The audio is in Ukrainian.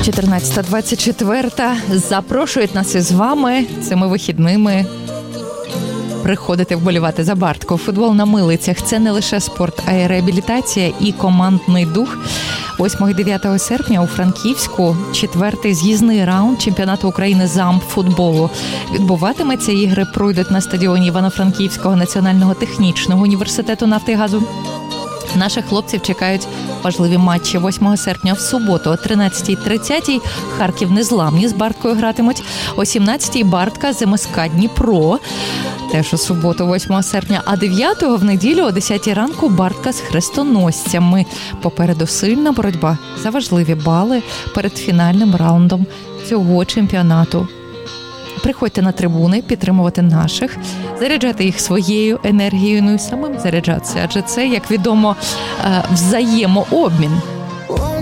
14:24. Запрошують нас із вами цими вихідними приходити вболівати за Бартко. Футбол на милицях – це не лише спорт, а й реабілітація і командний дух. 8 і 9 серпня у Франківську 4-й з'їзний раунд чемпіонату України з ампфутболу. Відбуватиметься, ігри пройдуть на стадіоні Івано-Франківського національного технічного університету нафти і газу. Наших хлопців чекають важливі матчі. 8 серпня в суботу о 13:30 Харків незламні з Барткою гратимуть. О 17:00 Бартка ЗМСК Дніпро. Теж у суботу 8 серпня. А 9-го в неділю о 10:00 ранку Бартка з хрестоносцями. Попереду сильна боротьба за важливі бали перед фінальним раундом цього чемпіонату. Приходьте на трибуни, підтримувати наших, заряджати їх своєю енергією, ну і самим заряджатися. Адже це, як відомо, взаємообмін.